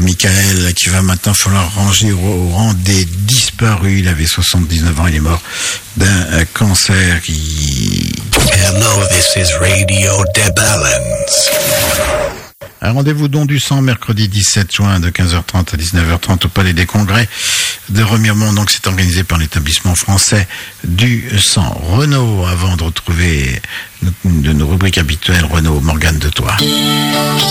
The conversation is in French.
Michael, qui va maintenant falloir ranger au rang des disparus. Il avait 79 ans, il est mort d'un cancer. Hello, this is Radio De Balance. Un rendez-vous don du sang mercredi 17 juin de 15h30 à 19h30 au Palais des Congrès de Remiremont. Donc c'est organisé par l'établissement français du sang. Renaud, avant de retrouver de nos rubriques habituelles, Renaud, Morgane de toi.